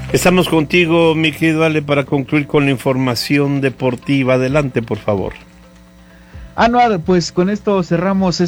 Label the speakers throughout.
Speaker 1: Estamos contigo, mi querido Ale, para concluir con la información deportiva. Adelante, por favor.
Speaker 2: Anuar, pues con esto cerramos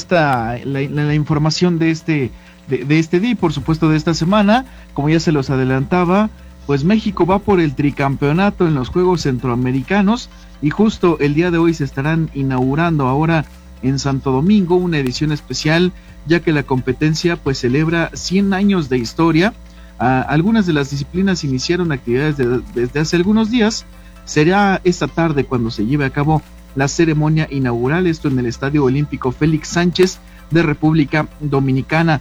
Speaker 2: la información de este día y por supuesto de esta semana. Como ya se los adelantaba, pues México va por el tricampeonato en los Juegos Centroamericanos y justo el día de hoy se estarán inaugurando ahora en Santo Domingo una edición especial, ya que la competencia pues celebra 100 años de historia. Algunas de las disciplinas iniciaron actividades desde hace algunos días. Será esta tarde cuando se lleve a cabo la ceremonia inaugural, esto en el Estadio Olímpico Félix Sánchez de República Dominicana.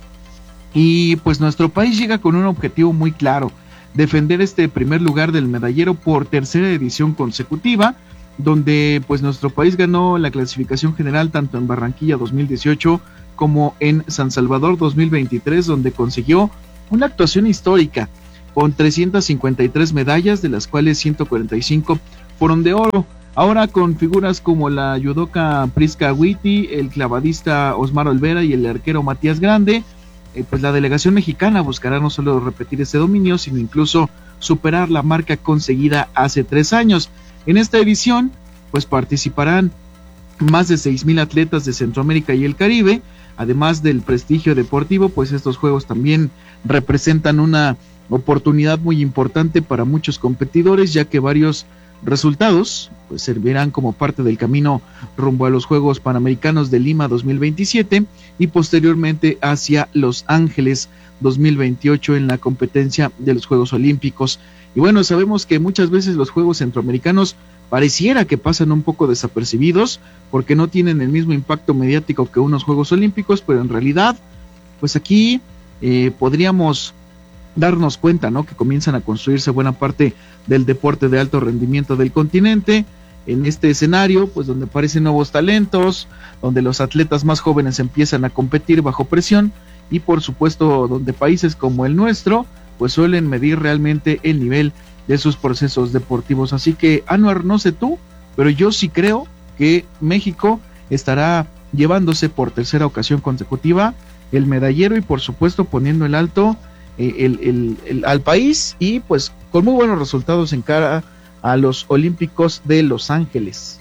Speaker 2: Y pues nuestro país llega con un objetivo muy claro: defender este primer lugar del medallero por tercera edición consecutiva, donde pues nuestro país ganó la clasificación general tanto en Barranquilla 2018 como en San Salvador 2023, donde consiguió una actuación histórica con 353 medallas, de las cuales 145 fueron de oro. Ahora con figuras como la judoka Prisca Witty, el clavadista Osmar Olvera y el arquero Matías Grande, pues la delegación mexicana buscará no solo repetir ese dominio, sino incluso superar la marca conseguida hace 3 años. En esta edición, pues participarán más de 6,000 atletas de Centroamérica y el Caribe. Además del prestigio deportivo, pues estos juegos también representan una oportunidad muy importante para muchos competidores, ya que varios resultados pues servirán como parte del camino rumbo a los Juegos Panamericanos de Lima 2027 y posteriormente hacia Los Ángeles 2028 en la competencia de los Juegos Olímpicos. Y bueno, sabemos que muchas veces los Juegos Centroamericanos pareciera que pasan un poco desapercibidos porque no tienen el mismo impacto mediático que unos Juegos Olímpicos, pero en realidad pues aquí podríamos darnos cuenta, ¿no?, que comienzan a construirse buena parte del deporte de alto rendimiento del continente en este escenario, pues donde aparecen nuevos talentos, donde los atletas más jóvenes empiezan a competir bajo presión y por supuesto donde países como el nuestro pues suelen medir realmente el nivel de sus procesos deportivos. Así que, Anuar, no sé tú, pero yo sí creo que México estará llevándose por tercera ocasión consecutiva el medallero y por supuesto poniendo el alto al país y pues con muy buenos resultados en cara a los Olímpicos de Los Ángeles.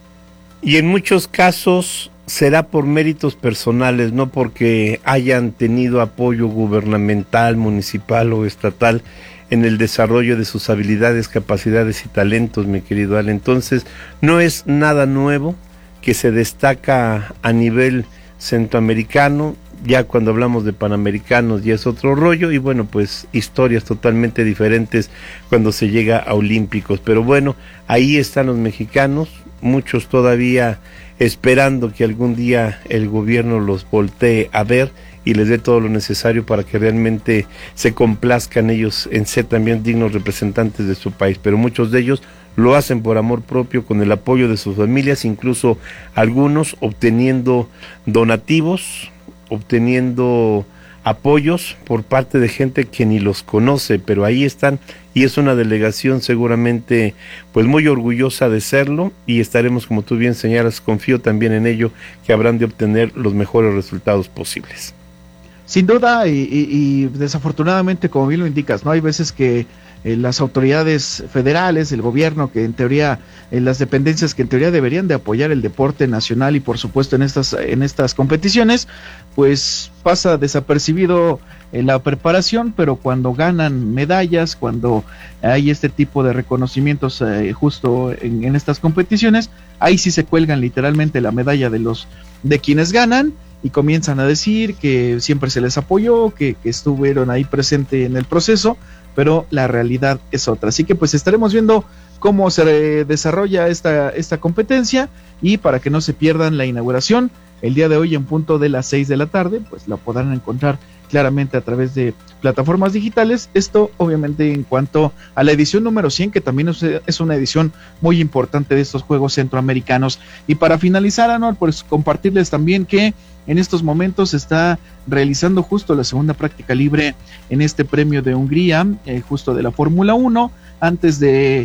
Speaker 1: Y en muchos casos será por méritos personales, no porque hayan tenido apoyo gubernamental, municipal o estatal en el desarrollo de sus habilidades, capacidades y talentos, mi querido Ale. Entonces, no es nada nuevo que se destaca a nivel centroamericano. Ya cuando hablamos de panamericanos ya es otro rollo y bueno, pues historias totalmente diferentes cuando se llega a olímpicos. Pero bueno, ahí están los mexicanos, muchos todavía esperando que algún día el gobierno los voltee a ver y les dé todo lo necesario para que realmente se complazcan ellos en ser también dignos representantes de su país. Pero muchos de ellos lo hacen por amor propio, con el apoyo de sus familias, incluso algunos obteniendo donativos, obteniendo apoyos por parte de gente que ni los conoce, pero ahí están y es una delegación seguramente pues muy orgullosa de serlo y estaremos, como tú bien señalas, confío también en ello, que habrán de obtener los mejores resultados posibles.
Speaker 2: Sin duda y desafortunadamente, como bien lo indicas, ¿no? Hay veces que las autoridades federales, el gobierno, que en teoría, las dependencias que en teoría deberían de apoyar el deporte nacional y por supuesto en estas competiciones, pues pasa desapercibido la preparación, pero cuando ganan medallas, cuando hay este tipo de reconocimientos justo en estas competiciones, ahí sí se cuelgan literalmente la medalla de quienes ganan y comienzan a decir que siempre se les apoyó, que estuvieron ahí presente en el proceso, pero la realidad es otra. Así que pues estaremos viendo cómo se desarrolla esta competencia y para que no se pierdan la inauguración el día de hoy en punto de las 6 de la tarde, pues la podrán encontrar claramente a través de plataformas digitales. Esto obviamente en cuanto a la edición número 100, que también es una edición muy importante de estos Juegos Centroamericanos. Y para finalizar, Anuar, pues compartirles también que en estos momentos se está realizando justo la segunda práctica libre en este premio de Hungría, justo de la Fórmula 1, antes de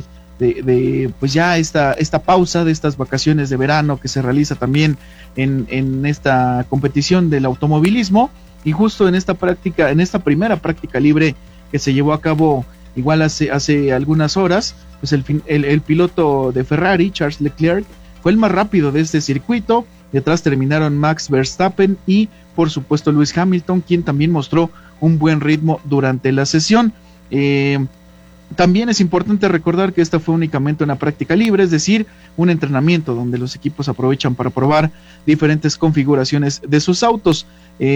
Speaker 2: pues ya esta pausa de estas vacaciones de verano que se realiza también en esta competición del automovilismo. Y justo en esta primera práctica libre que se llevó a cabo Igual hace algunas horas, pues el piloto de Ferrari, Charles Leclerc, fue el más rápido de este circuito. Detrás terminaron Max Verstappen y por supuesto Lewis Hamilton, quien también mostró un buen ritmo durante la sesión. También es importante recordar que esta fue únicamente una práctica libre, es decir, un entrenamiento donde los equipos aprovechan para probar diferentes configuraciones de sus autos.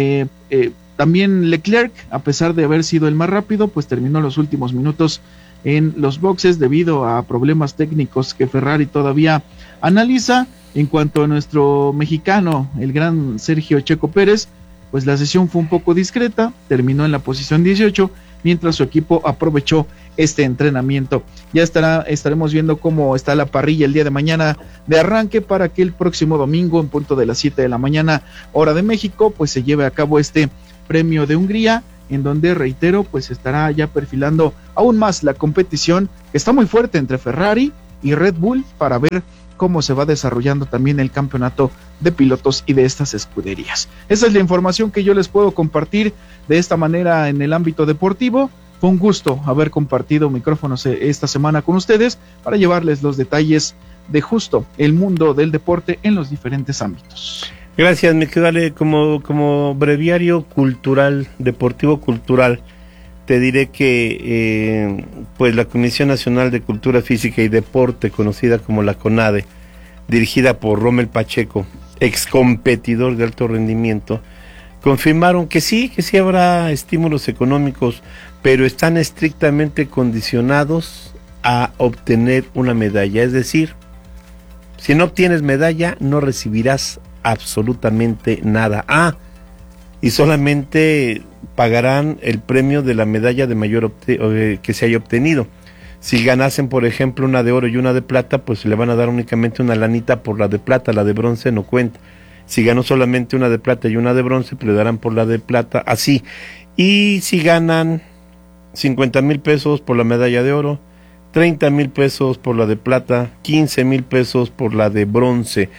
Speaker 2: También Leclerc, a pesar de haber sido el más rápido, pues terminó los últimos minutos en los boxes debido a problemas técnicos que Ferrari todavía analiza. En cuanto a nuestro mexicano, el gran Sergio Checo Pérez, pues la sesión fue un poco discreta, terminó en la posición 18, mientras su equipo aprovechó este entrenamiento. Ya estaremos viendo cómo está la parrilla el día de mañana de arranque para que el próximo domingo, en punto de las 7 de la mañana, hora de México, pues se lleve a cabo este Premio de Hungría, en donde, reitero, pues estará ya perfilando aún más la competición, que está muy fuerte entre Ferrari y Red Bull, para ver cómo se va desarrollando también el campeonato de pilotos y de estas escuderías. Esa es la información que yo les puedo compartir de esta manera en el ámbito deportivo. Fue un gusto haber compartido micrófonos esta semana con ustedes para llevarles los detalles de justo el mundo del deporte en los diferentes ámbitos.
Speaker 1: Gracias, mi querido Ale. Como breviario cultural, deportivo cultural, te diré que pues la Comisión Nacional de Cultura Física y Deporte, conocida como la CONADE, dirigida por Rommel Pacheco, ex competidor de alto rendimiento, confirmaron que sí habrá estímulos económicos, pero están estrictamente condicionados a obtener una medalla. Es decir, si no obtienes medalla, no recibirás absolutamente nada. Y solamente pagarán el premio de la medalla de mayor que se haya obtenido. Si ganasen, por ejemplo, una de oro y una de plata, pues le van a dar únicamente una lanita por la de plata, la de bronce no cuenta. Si ganó solamente una de plata y una de bronce, pues le darán por la de plata, así. Y si ganan 50,000 pesos por la medalla de oro, 30,000 pesos por la de plata, 15,000 pesos por la de bronce.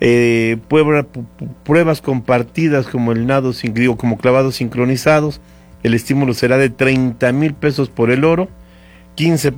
Speaker 1: Pruebas compartidas como el nado como clavados sincronizados, el estímulo será de 30,000 pesos por el oro, 15,000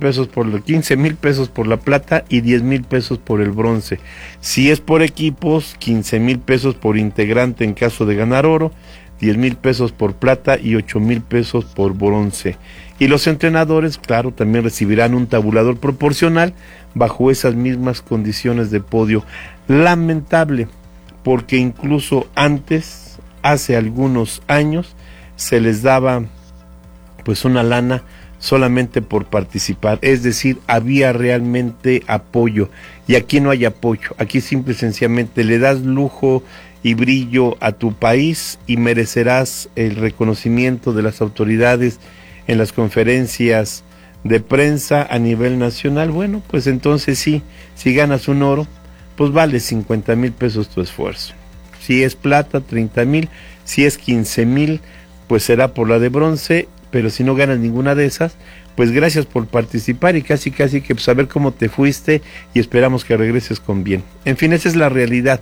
Speaker 1: pesos por la plata y 10,000 pesos por el bronce. Si es por equipos, 15,000 pesos por integrante en caso de ganar oro, 10,000 pesos por plata y 8,000 pesos por bronce. Y los entrenadores, claro, también recibirán un tabulador proporcional bajo esas mismas condiciones de podio. Lamentable, porque incluso antes, hace algunos años, se les daba pues una lana solamente por participar, es decir, había realmente apoyo, y aquí no hay apoyo. Aquí simple y sencillamente le das lujo y brillo a tu país y merecerás el reconocimiento de las autoridades en las conferencias de prensa a nivel nacional. Bueno, pues entonces sí, si ganas un oro, pues vale 50,000 pesos tu esfuerzo. Si es plata, 30,000, si es 15,000, pues será por la de bronce, pero si no ganas ninguna de esas, pues gracias por participar y casi que pues a ver cómo te fuiste y esperamos que regreses con bien. En fin, esa es la realidad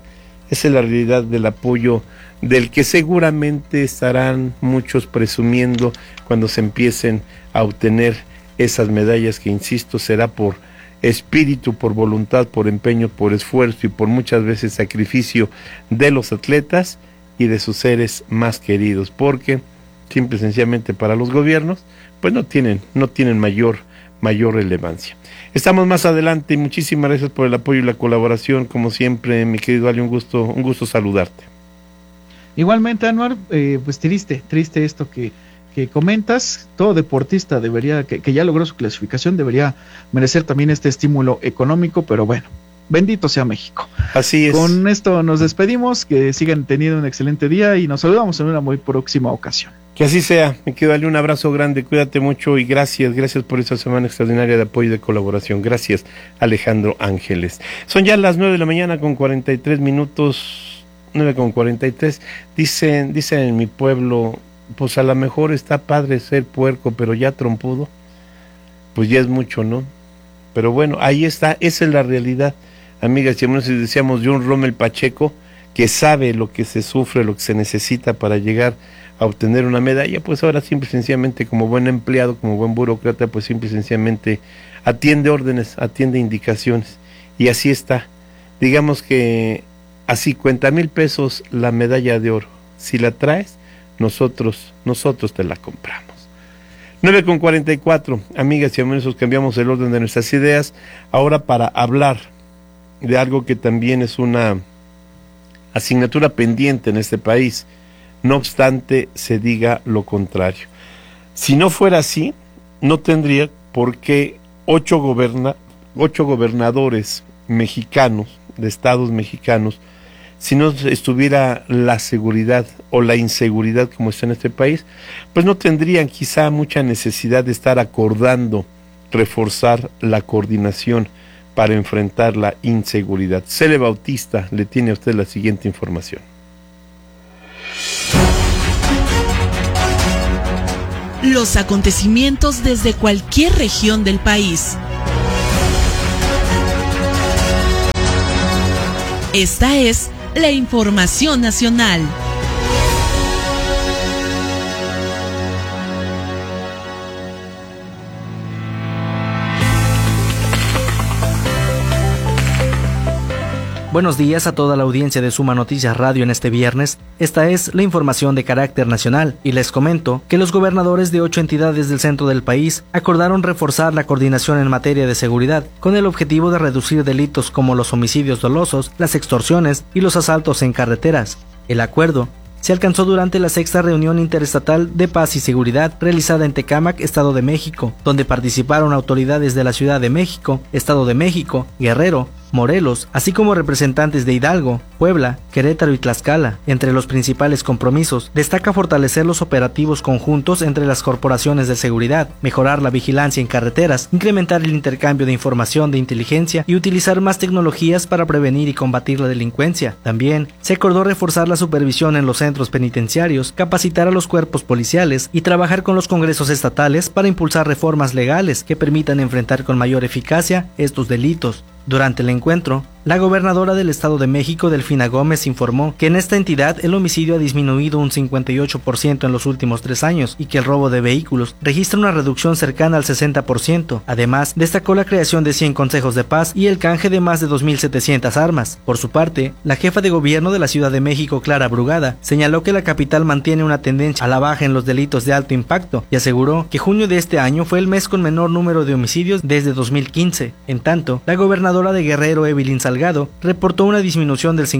Speaker 1: del apoyo del que seguramente estarán muchos presumiendo cuando se empiecen a obtener esas medallas que, insisto, será por espíritu, por voluntad, por empeño, por esfuerzo y por muchas veces sacrificio de los atletas y de sus seres más queridos, porque simple y sencillamente para los gobiernos pues no tienen mayor relevancia. Estamos más adelante y muchísimas gracias por el apoyo y la colaboración, como siempre, mi querido Ali, un gusto saludarte.
Speaker 2: Igualmente, Anuar, pues triste esto que comentas. Todo deportista debería, que ya logró su clasificación, debería merecer también este estímulo económico, pero bueno, bendito sea México.
Speaker 1: Así es.
Speaker 2: Con esto nos despedimos, que sigan teniendo un excelente día y nos saludamos en una muy próxima ocasión.
Speaker 1: Que así sea, me quiero darle un abrazo grande, cuídate mucho y gracias por esta semana extraordinaria de apoyo y de colaboración. Gracias, Alejandro Ángeles. Son ya las 9 de la mañana con 43 minutos, 9:43. Dicen en mi pueblo, pues a lo mejor está padre ser puerco, pero ya trompudo, pues ya es mucho, ¿no? Pero bueno, ahí está, esa es la realidad, amigas y hermanos. Y decíamos de un Rommel Pacheco que sabe lo que se sufre, lo que se necesita para llegar a obtener una medalla, pues ahora simple y sencillamente, como buen empleado, como buen burócrata, pues simple y sencillamente atiende órdenes, atiende indicaciones, y así está. Digamos que a 50,000 pesos la medalla de oro. Si la traes, nosotros te la compramos. 9:44, amigas y amigos, cambiamos el orden de nuestras ideas ahora para hablar de algo que también es una asignatura pendiente en este país. No obstante, se diga lo contrario. Si no fuera así, no tendría por qué 8 gobernadores mexicanos, de estados mexicanos, si no estuviera la seguridad o la inseguridad como está en este país, pues no tendrían quizá mucha necesidad de estar acordando reforzar la coordinación para enfrentar la inseguridad. Cele Bautista le tiene a usted la siguiente información.
Speaker 3: Los acontecimientos desde cualquier región del país. Esta es la información nacional.
Speaker 4: Buenos días a toda la audiencia de Suma Noticias Radio en este viernes. Esta es la información de carácter nacional y les comento que los gobernadores de 8 entidades del centro del país acordaron reforzar la coordinación en materia de seguridad con el objetivo de reducir delitos como los homicidios dolosos, las extorsiones y los asaltos en carreteras. El acuerdo se alcanzó durante la 6ª reunión interestatal de paz y seguridad realizada en Tecámac, Estado de México, donde participaron autoridades de la Ciudad de México, Estado de México, Guerrero, Morelos, así como representantes de Hidalgo, Puebla, Querétaro y Tlaxcala. Entre los principales compromisos, destaca fortalecer los operativos conjuntos entre las corporaciones de seguridad, mejorar la vigilancia en carreteras, incrementar el intercambio de información de inteligencia y utilizar más tecnologías para prevenir y combatir la delincuencia. También se acordó reforzar la supervisión en los centros penitenciarios, capacitar a los cuerpos policiales y trabajar con los congresos estatales para impulsar reformas legales que permitan enfrentar con mayor eficacia estos delitos. Durante el encuentro, la gobernadora del Estado de México, Delfina Gómez, informó que en esta entidad el homicidio ha disminuido un 58% en los últimos 3 años y que el robo de vehículos registra una reducción cercana al 60%. Además, destacó la creación de 100 consejos de paz y el canje de más de 2.700 armas. Por su parte, la jefa de gobierno de la Ciudad de México, Clara Brugada, señaló que la capital mantiene una tendencia a la baja en los delitos de alto impacto y aseguró que junio de este año fue el mes con menor número de homicidios desde 2015. En tanto, la gobernadora de Guerrero, Evelyn Salgado, reportó una disminución del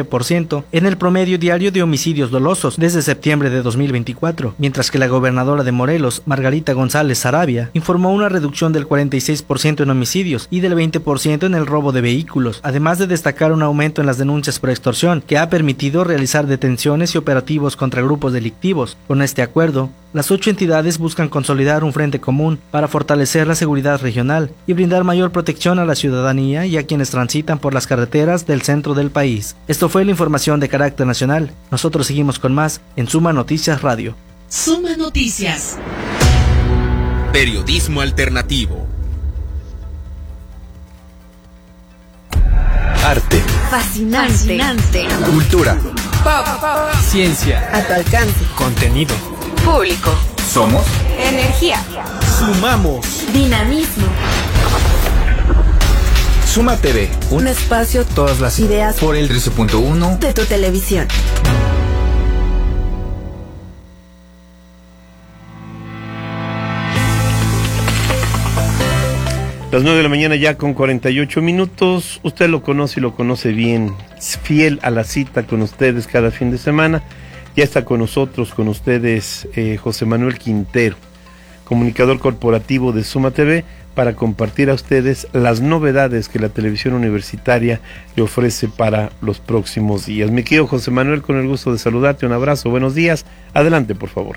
Speaker 4: 59% en el promedio diario de homicidios dolosos desde septiembre de 2024, mientras que la gobernadora de Morelos, Margarita González Sarabia, informó una reducción del 46% en homicidios y del 20% en el robo de vehículos, además de destacar un aumento en las denuncias por extorsión, que ha permitido realizar detenciones y operativos contra grupos delictivos. Con este acuerdo, las 8 entidades buscan consolidar un frente común para fortalecer la seguridad regional y brindar mayor protección a la ciudadanía y a quienes transitan por las carreteras del centro del país. Esto fue la información de carácter nacional. Nosotros seguimos con más en Suma Noticias Radio.
Speaker 3: Suma Noticias.
Speaker 5: Periodismo alternativo. Arte.
Speaker 6: Fascinante.
Speaker 5: Cultura.
Speaker 6: Pop.
Speaker 5: Ciencia.
Speaker 6: A tu alcance.
Speaker 5: Contenido.
Speaker 6: Público.
Speaker 5: Somos
Speaker 6: Energía.
Speaker 5: Sumamos.
Speaker 6: Dinamismo.
Speaker 5: Suma TV.
Speaker 6: Un espacio,
Speaker 5: Todas las
Speaker 6: ideas
Speaker 5: por el 13.1
Speaker 6: de tu televisión.
Speaker 1: Las 9 de la mañana ya con 48 minutos. Usted lo conoce y lo conoce bien. Es fiel a la cita con ustedes cada fin de semana. Ya está con nosotros, con ustedes, José Manuel Quintero, comunicador corporativo de Suma TV, para compartir a ustedes las novedades que la televisión universitaria le ofrece para los próximos días. Mi querido José Manuel, con el gusto de saludarte, un abrazo, buenos días. Adelante, por favor.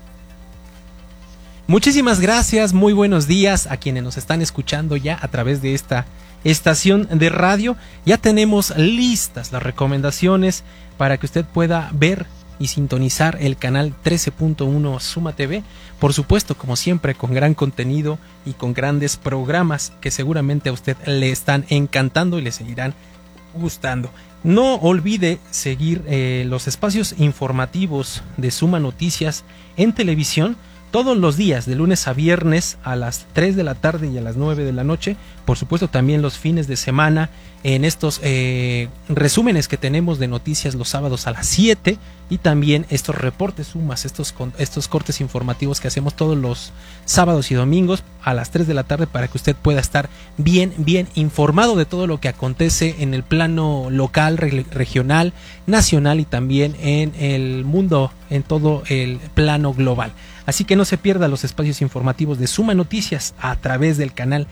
Speaker 7: Muchísimas gracias, muy buenos días a quienes nos están escuchando ya a través de esta estación de radio. Ya tenemos listas las recomendaciones para que usted pueda ver y sintonizar el canal 13.1 Suma TV, por supuesto, como siempre, con gran contenido y con grandes programas que seguramente a usted le están encantando y le seguirán gustando. No olvide seguir los espacios informativos de Suma Noticias en televisión todos los días, de lunes a viernes a las 3 de la tarde y a las 9 de la noche. Por supuesto, también los fines de semana en estos resúmenes que tenemos de noticias los sábados a las 7, y también estos reportes Sumas, estos cortes informativos que hacemos todos los sábados y domingos a las 3 de la tarde, para que usted pueda estar bien informado de todo lo que acontece en el plano local, regional, nacional y también en el mundo, en todo el plano global. Así que no se pierda los espacios informativos de Suma Noticias a través del canal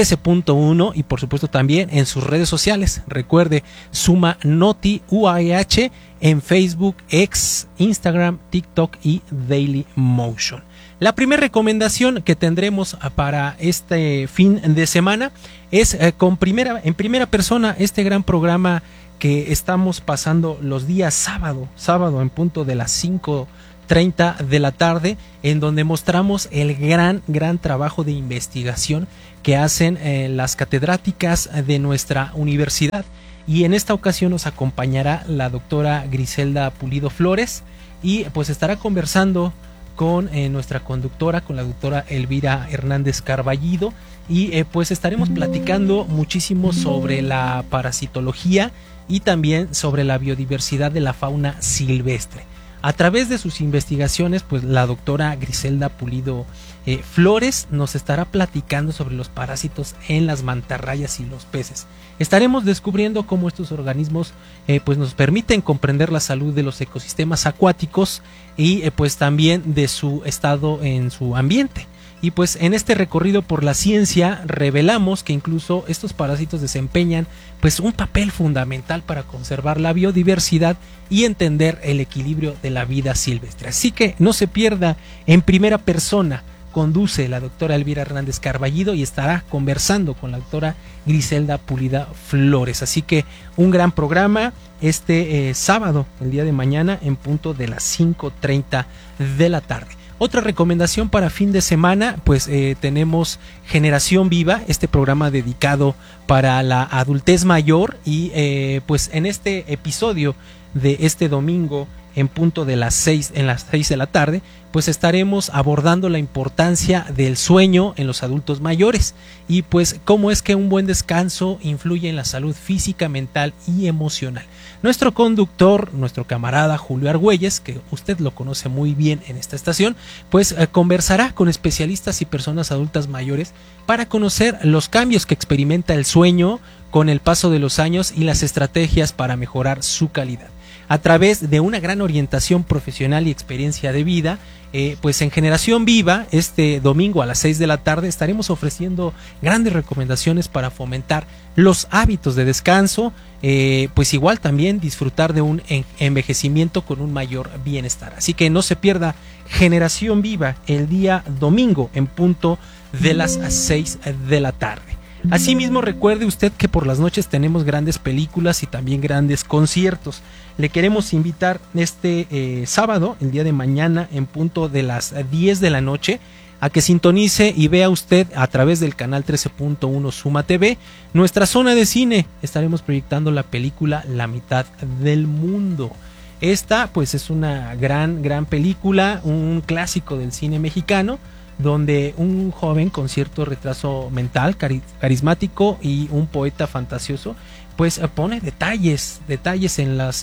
Speaker 7: 13.1 y por supuesto también en sus redes sociales. Recuerde, Suma Noti UAH en Facebook, X, Instagram, TikTok y Daily Motion. La primera recomendación que tendremos para este fin de semana es en primera persona este gran programa que estamos pasando los días sábado en punto de las 5:30 de la tarde, en donde mostramos el gran trabajo de investigación que hacen las catedráticas de nuestra universidad. Y en esta ocasión nos acompañará la doctora Griselda Pulido Flores, y pues estará conversando con nuestra conductora, con la doctora Elvira Hernández Carballido, y pues estaremos platicando muchísimo sobre la parasitología y también sobre la biodiversidad de la fauna silvestre. A través de sus investigaciones, pues la doctora Griselda Pulido Flores nos estará platicando sobre los parásitos en las mantarrayas y los peces. Estaremos descubriendo cómo estos organismos pues nos permiten comprender la salud de los ecosistemas acuáticos y pues también de su estado en su ambiente. Y pues en este recorrido por la ciencia revelamos que incluso estos parásitos desempeñan pues un papel fundamental para conservar la biodiversidad y entender el equilibrio de la vida silvestre. Así que no se pierda, en primera persona conduce la doctora Elvira Hernández Carballido y estará conversando con la doctora Griselda Pulida Flores. Así que un gran programa este sábado, el día de mañana, en punto de las 5:30 de la tarde. Otra recomendación para fin de semana, pues tenemos Generación Viva, este programa dedicado para la adultez mayor, y pues en este episodio de este domingo en punto de las 6 de la tarde, pues estaremos abordando la importancia del sueño en los adultos mayores y pues cómo es que un buen descanso influye en la salud física, mental y emocional. Nuestro conductor, nuestro camarada Julio Argüelles, que usted lo conoce muy bien en esta estación, pues conversará con especialistas y personas adultas mayores para conocer los cambios que experimenta el sueño con el paso de los años y las estrategias para mejorar su calidad. A través de una gran orientación profesional y experiencia de vida, pues en Generación Viva, este domingo a las 6 de la tarde, estaremos ofreciendo grandes recomendaciones para fomentar los hábitos de descanso, pues igual también disfrutar de un envejecimiento con un mayor bienestar. Así que no se pierda Generación Viva el día domingo en punto de las 6 de la tarde. Asimismo, recuerde usted que por las noches tenemos grandes películas y también grandes conciertos. Le queremos invitar este sábado, el día de mañana, en punto de las 10 de la noche, a que sintonice y vea usted a través del canal 13.1 Suma TV nuestra zona de cine. Estaremos proyectando la película La mitad del mundo. Esta pues es una gran película, un clásico del cine mexicano, donde un joven con cierto retraso mental, carismático y un poeta fantasioso, pues pone detalles en las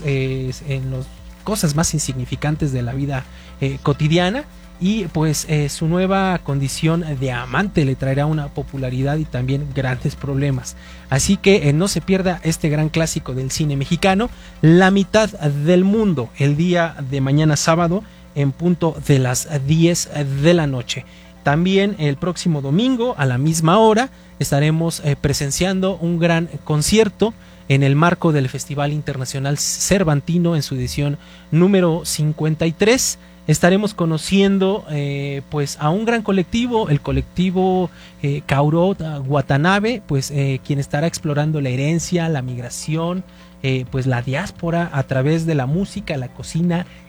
Speaker 7: cosas más insignificantes de la vida cotidiana, y pues su nueva condición de amante le traerá una popularidad y también grandes problemas. Así que no se pierda este gran clásico del cine mexicano, La mitad del mundo, el día de mañana sábado en punto de las 10 de la noche. También el próximo domingo a la misma hora estaremos presenciando un gran concierto en el marco del Festival Internacional Cervantino en su edición número 53. Estaremos conociendo pues a un gran colectivo, el colectivo Caurot Watanabe, pues quien estará explorando la herencia, la migración, pues la diáspora a través de la música, la cocina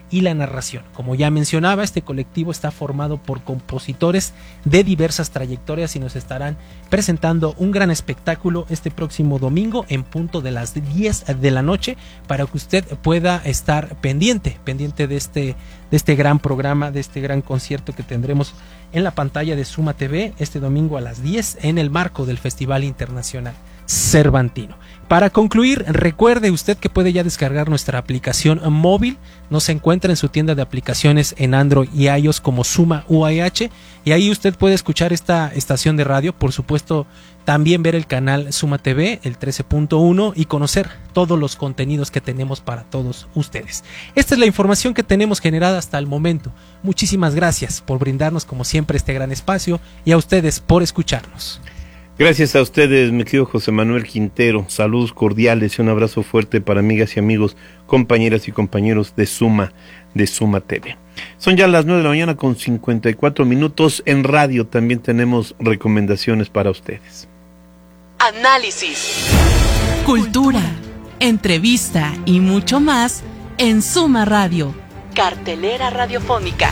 Speaker 7: y la narración. Como ya mencionaba, este colectivo está formado por compositores de diversas trayectorias y nos estarán presentando un gran espectáculo este próximo domingo en punto de las 10 de la noche para que usted pueda estar pendiente de este gran programa, de este gran concierto que tendremos en la pantalla de Suma TV este domingo a las 10 en el marco del Festival Internacional Cervantino. Para concluir, recuerde usted que puede ya descargar nuestra aplicación móvil. Nos encuentra en su tienda de aplicaciones en Android y iOS como Suma UAH, y ahí usted puede escuchar esta estación de radio, por supuesto también ver el canal Suma TV, el 13.1, y conocer todos los contenidos que tenemos para todos ustedes. Esta es la información que tenemos generada hasta el momento. Muchísimas gracias por brindarnos como siempre este gran espacio y a ustedes por escucharnos.
Speaker 1: Gracias a ustedes, mi querido José Manuel Quintero. Saludos cordiales y un abrazo fuerte para amigas y amigos, compañeras y compañeros de Suma TV. Son ya las 9 de la mañana con 54 minutos. En radio también tenemos recomendaciones para ustedes.
Speaker 3: Análisis, cultura, entrevista y mucho más en Suma Radio, cartelera radiofónica.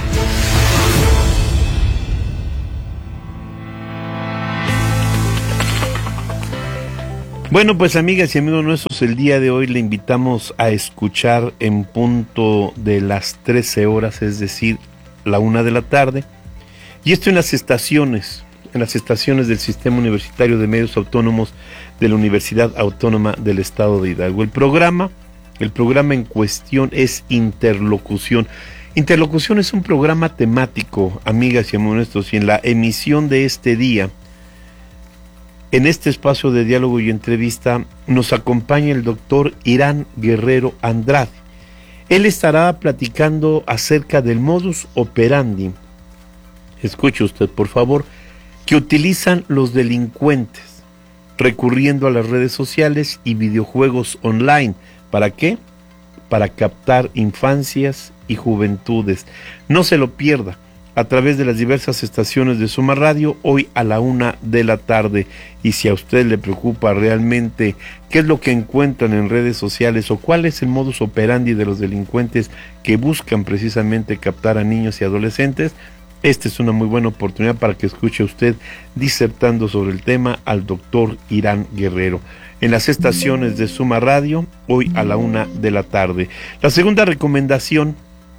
Speaker 1: Bueno, pues amigas y amigos nuestros, el día de hoy le invitamos a escuchar en punto de las 13 horas, es decir, la 1 de la tarde, y esto en las estaciones del Sistema Universitario de Medios Autónomos de la Universidad Autónoma del Estado de Hidalgo. El programa en cuestión es Interlocución. Interlocución es un programa temático, amigas y amigos nuestros, y en la emisión de este día, en este espacio de diálogo y entrevista, nos acompaña el doctor Irán Guerrero Andrade. Él estará platicando acerca del modus operandi, escuche usted por favor, que utilizan los delincuentes recurriendo a las redes sociales y videojuegos online. ¿Para qué? Para captar infancias y juventudes. No se lo pierda a través de las diversas estaciones de Suma Radio, hoy a la 1 de la tarde. Y si a usted le preocupa realmente qué es lo que encuentran en redes sociales o cuál es el modus operandi de los delincuentes que buscan precisamente captar a niños y adolescentes, esta es una muy buena oportunidad para que escuche usted disertando sobre el tema al doctor Irán Guerrero en las estaciones de Suma Radio, hoy a la 1 de la tarde. La segunda recomendación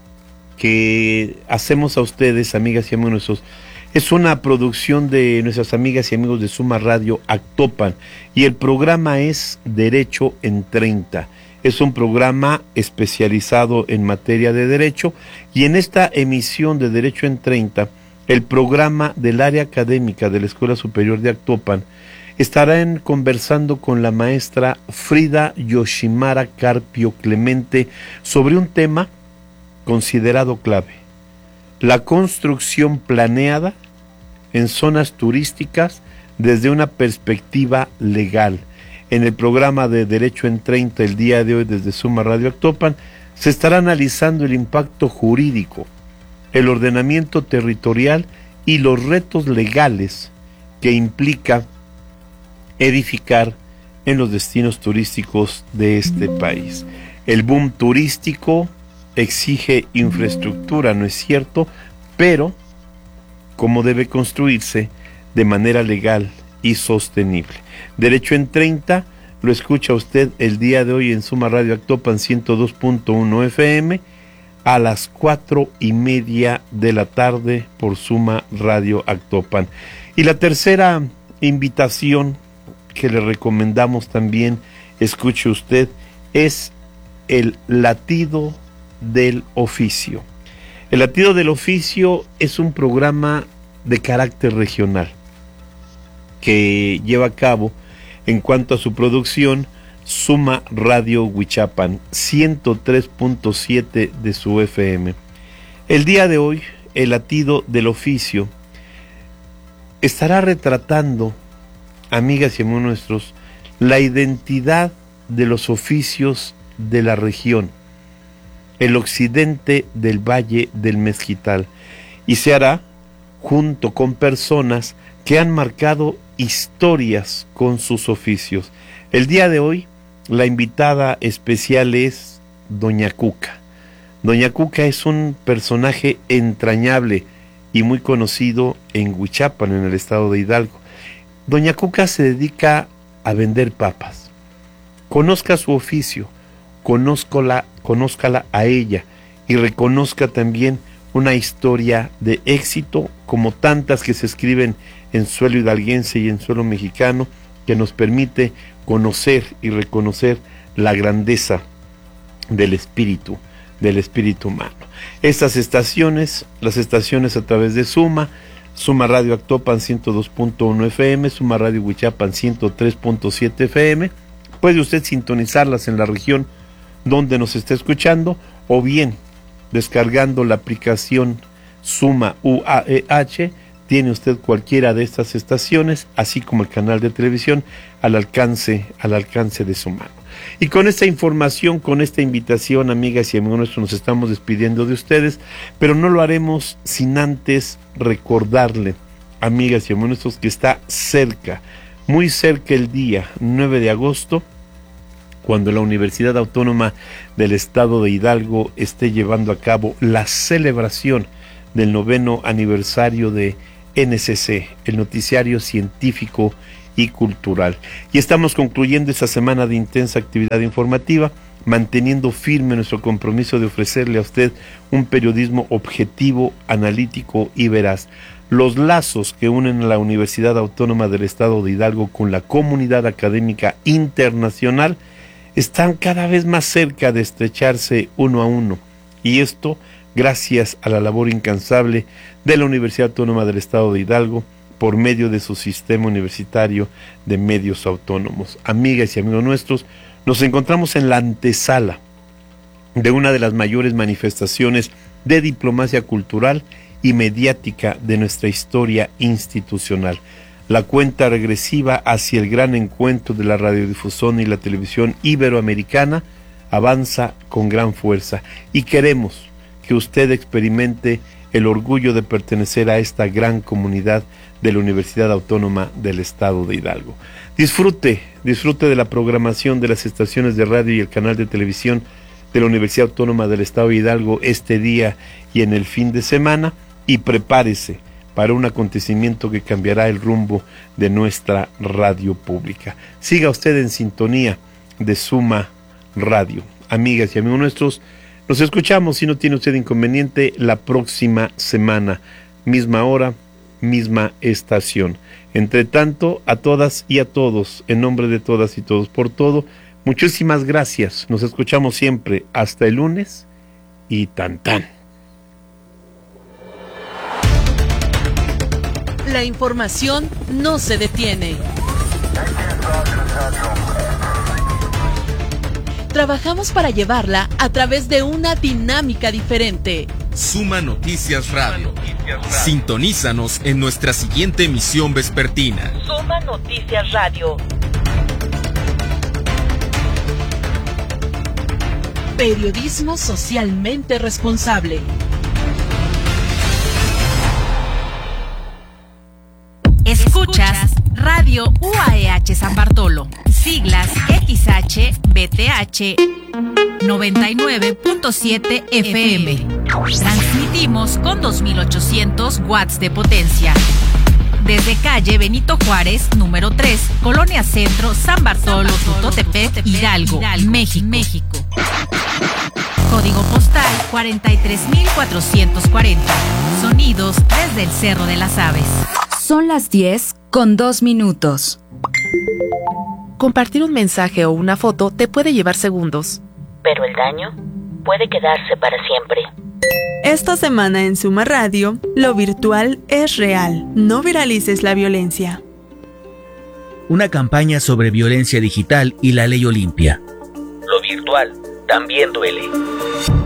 Speaker 1: que hacemos a ustedes, amigas y amigos nuestros, es una producción de nuestras amigas y amigos de Suma Radio Actopan, y el programa es Derecho en 30. Es un programa especializado en materia de derecho, y en esta emisión de Derecho en 30, el programa del área académica de la Escuela Superior de Actopan estarán conversando con la maestra Frida Yoshimara Carpio Clemente sobre un tema considerado clave: la construcción planeada en zonas turísticas desde una perspectiva legal. En el programa de Derecho en 30 el día de hoy desde Suma Radio Actopan se estará analizando el impacto jurídico, el ordenamiento territorial y los retos legales que implica edificar en los destinos turísticos de este país. El boom turístico exige infraestructura, ¿no es cierto? Pero cómo debe construirse de manera legal y sostenible. Derecho en 30 lo escucha usted el día de hoy en Suma Radio Actopan 102.1 FM a las 4:30 de la tarde por Suma Radio Actopan. Y la tercera invitación que le recomendamos también, escuche usted, es el latido del oficio. El latido del oficio es un programa de carácter regional que lleva a cabo, en cuanto a su producción, Suma Radio Huichapan 103.7 de su FM. El día de hoy, el latido del oficio estará retratando, amigas y amigos nuestros, la identidad de los oficios de la región, el occidente del Valle del Mezquital, y se hará junto con personas que han marcado historias con sus oficios. El día de hoy, la invitada especial es Doña Cuca. Doña Cuca es un personaje entrañable y muy conocido en Huichapan, en el estado de Hidalgo. Doña Cuca se dedica a vender papas. Conozca su oficio, conózcala a ella y reconozca también una historia de éxito como tantas que se escriben en suelo hidalguense y en suelo mexicano, que nos permite conocer y reconocer la grandeza del espíritu humano. Estas estaciones, las estaciones a través de Suma Radio Actopan 102.1 FM, Suma Radio Huichapan 103.7 FM, puede usted sintonizarlas en la región donde nos está escuchando, o bien descargando la aplicación Suma UAEH, tiene usted cualquiera de estas estaciones, así como el canal de televisión al alcance de su mano. Y con esta información, con esta invitación, amigas y amigos nuestros, nos estamos despidiendo de ustedes, pero no lo haremos sin antes recordarle, amigas y amigos nuestros, que está cerca, muy cerca el día 9 de agosto, cuando la Universidad Autónoma del Estado de Hidalgo esté llevando a cabo la celebración del 9º aniversario de NCC, el Noticiario Científico y Cultural. Y estamos concluyendo esta semana de intensa actividad informativa, manteniendo firme nuestro compromiso de ofrecerle a usted un periodismo objetivo, analítico y veraz. Los lazos que unen a la Universidad Autónoma del Estado de Hidalgo con la comunidad académica internacional están cada vez más cerca de estrecharse uno a uno, y esto gracias a la labor incansable de la Universidad Autónoma del Estado de Hidalgo por medio de su sistema universitario de medios autónomos. Amigas y amigos nuestros, nos encontramos en la antesala de una de las mayores manifestaciones de diplomacia cultural y mediática de nuestra historia institucional. La cuenta regresiva hacia el gran encuentro de la radiodifusón y la televisión iberoamericana avanza con gran fuerza, y queremos que usted experimente el orgullo de pertenecer a esta gran comunidad de la Universidad Autónoma del Estado de Hidalgo. Disfrute de la programación de las estaciones de radio y el canal de televisión de la Universidad Autónoma del Estado de Hidalgo este día y en el fin de semana, y prepárese para un acontecimiento que cambiará el rumbo de nuestra radio pública. Siga usted en sintonía de Suma Radio. Amigas y amigos nuestros, nos escuchamos, si no tiene usted inconveniente, la próxima semana, misma hora, misma estación. Entre tanto, a todas y a todos, en nombre de todas y todos por todo, muchísimas gracias. Nos escuchamos siempre hasta el lunes y tan tan.
Speaker 3: La información no se detiene. Trabajamos para llevarla a través de una dinámica diferente.
Speaker 5: Suma Noticias Radio. Sintonízanos en nuestra siguiente emisión vespertina.
Speaker 3: Suma Noticias Radio. Periodismo socialmente responsable.
Speaker 6: Escuchas Radio UAEH San Bartolo, siglas XHBTH 99.7 FM. Transmitimos con 2800 watts de potencia. Desde calle Benito Juárez, número 3, Colonia Centro, San Bartolo, Tutotepec, Hidalgo, México. Código postal 43440. Sonidos desde el Cerro de las Aves.
Speaker 8: Son las 10:02.
Speaker 9: Compartir un mensaje o una foto te puede llevar segundos,
Speaker 10: pero el daño puede quedarse para siempre.
Speaker 11: Esta semana en Suma Radio, lo virtual es real. No viralices la violencia.
Speaker 12: Una campaña sobre violencia digital y la ley Olimpia.
Speaker 10: Lo virtual también duele.